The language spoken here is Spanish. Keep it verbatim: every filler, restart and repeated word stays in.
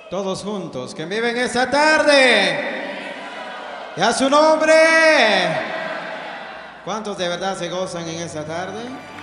Todos juntos, que viven esta tarde. Y a su nombre. ¿Cuántos de verdad se gozan en esta tarde?